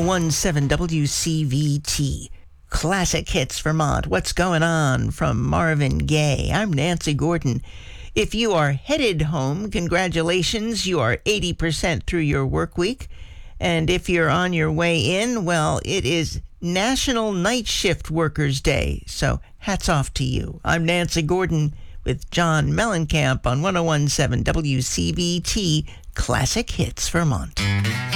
1017 WCVT. Classic Hits Vermont. What's going on from Marvin Gaye? I'm Nancy Gordon. If you are headed home, congratulations, you are 80% through your work week. And if you're on your way in, well, it is National Night Shift Workers Day. So hats off to you. I'm Nancy Gordon with John Mellencamp on 1017 WCVT Classic Hits Vermont.